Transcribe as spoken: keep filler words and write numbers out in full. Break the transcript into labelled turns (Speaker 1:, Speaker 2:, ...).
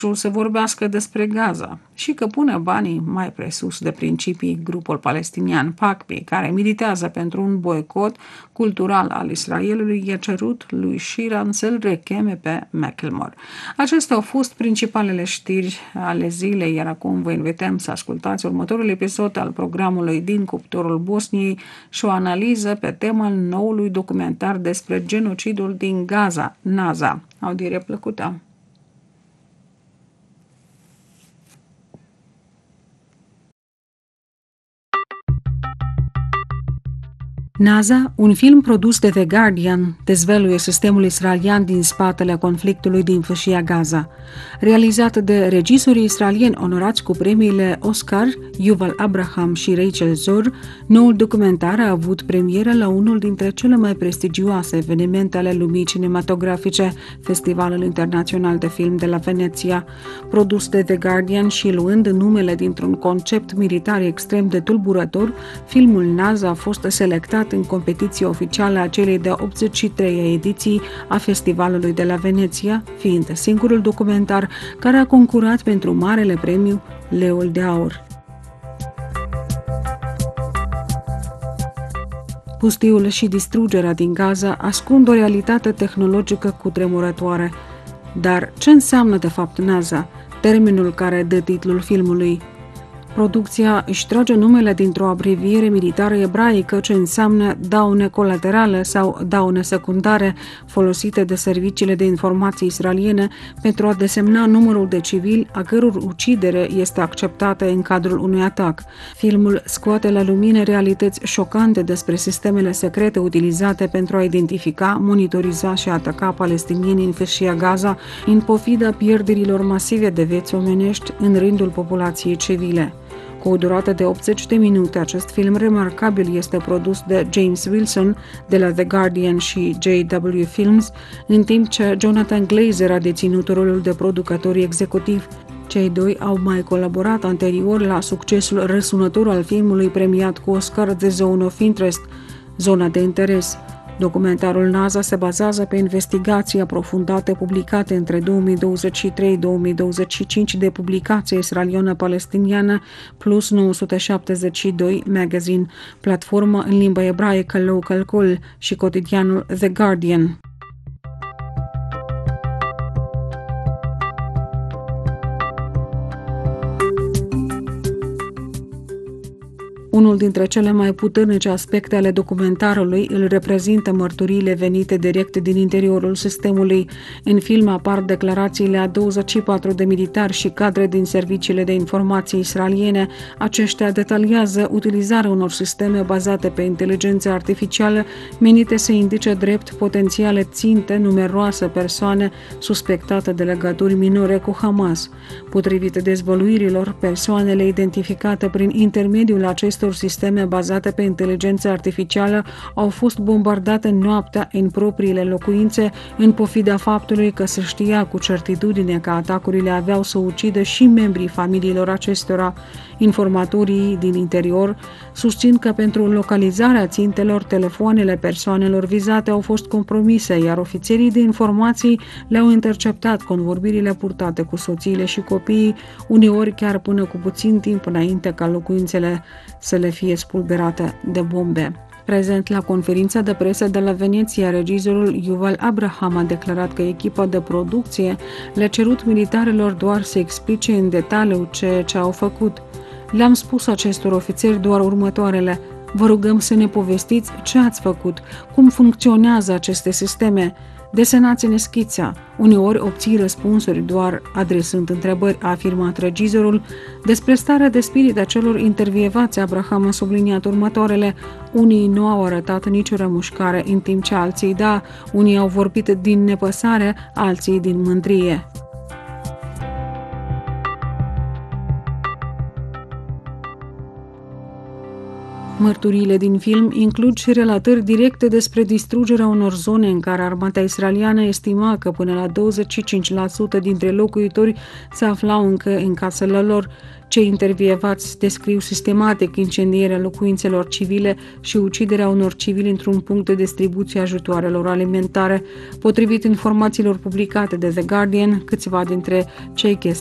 Speaker 1: să vorbească despre Gaza și că pune banii mai presus de principii grupul palestinian P A C P I, care militează pentru un boicot cultural al Israelului, i-a cerut lui Sheeran să-l recheme pe Macklemore. Acestea au fost principalele știri ale zilei, iar acum vă invităm să ascultați următorul episod al programului Din cuptorul Bosniei și o analiză pe tema noului documentar despre genocidul din Gaza, Naza. Audiere plăcută! Naza, un film produs de The Guardian, dezvăluie sistemul israelian din spatele conflictului din Fâșia Gaza. Realizat de regizorii israelieni onorați cu premiile Oscar, Yuval Abraham și Rachel Zor, noul documentar a avut premieră la unul dintre cele mai prestigioase evenimente ale lumii cinematografice, Festivalul Internațional de Film de la Veneția. Produs de The Guardian și luând numele dintr-un concept militar extrem de tulburător, filmul Naza a fost selectat în competiția oficială a celei de-a optzeci și treia ediții a Festivalului de la Veneția, fiind singurul documentar care a concurat pentru marele premiu Leul de Aur. Pustiul și distrugerea din Gaza ascund o realitate tehnologică cutremurătoare. Dar ce înseamnă de fapt Naza, termenul care dă titlul filmului? Producția își trage numele dintr-o abreviere militară ebraică ce înseamnă daune colaterale sau daune secundare, folosite de serviciile de informații israeliene pentru a desemna numărul de civili a căror ucidere este acceptată în cadrul unui atac. Filmul scoate la lumină realități șocante despre sistemele secrete utilizate pentru a identifica, monitoriza și ataca palestinienii în Fâșia Gaza, în pofida pierderilor masive de vieți omenești în rândul populației civile. Cu o durată de optzeci de minute, acest film remarcabil este produs de James Wilson de la The Guardian și J W Films, în timp ce Jonathan Glazer a deținut rolul de producător executiv. Cei doi au mai colaborat anterior la succesul răsunător al filmului premiat cu Oscar The Zone of Interest, Zona de Interes. Documentarul Naza se bazează pe investigații aprofundate publicate între două mii douăzeci și trei - două mii douăzeci și cinci de publicația israeliană-palestiniană Plus nouă sute șaptezeci și doi Magazine, platformă în limba ebraică Local Call și cotidianul The Guardian. Unul dintre cele mai puternice aspecte ale documentarului îl reprezintă mărturiile venite direct din interiorul sistemului. În film apar declarațiile a douăzeci și patru de militari și cadre din serviciile de informații israeliene. Aceștia detaliază utilizarea unor sisteme bazate pe inteligență artificială menite să indice drept potențiale ținte numeroase persoane suspectate de legături minore cu Hamas. Potrivit dezvăluirilor, persoanele identificate prin intermediul acestor sisteme bazate pe inteligență artificială au fost bombardate noaptea în propriile locuințe, în pofida faptului că se știa cu certitudine că atacurile aveau să ucidă și membrii familiilor acestora. Informatorii din interior susțin că pentru localizarea țintelor, telefoanele persoanelor vizate au fost compromise, iar ofițerii de informații le-au interceptat convorbirile purtate cu soțiile și copiii, uneori chiar până cu puțin timp înainte ca locuințele să le fie spulberate de bombe. Prezent la conferința de presă de la Veneția, regizorul Yuval Abraham a declarat că echipa de producție le-a cerut militarilor doar să explice în detaliu ceea ce au făcut. Le-am spus acestor ofițeri doar următoarele: vă rugăm să ne povestiți ce ați făcut, cum funcționează aceste sisteme. Desenați-ne schița. Uneori obții răspunsuri doar adresând întrebări, a afirmat regizorul. Despre starea de spirit a celor intervievați, Abraham a subliniat următoarele: unii nu au arătat nicio rămușcare, în timp ce alții da, unii au vorbit din nepăsare, alții din mândrie. Mărturiile din film includ și relatări directe despre distrugerea unor zone în care armata israeliană estima că până la douăzeci și cinci la sută dintre locuitori se aflau încă în casele lor. Cei intervievați descriu sistematic incendierea locuințelor civile și uciderea unor civili într-un punct de distribuție a ajutoarelor alimentare. Potrivit informațiilor publicate de The Guardian, câțiva dintre cei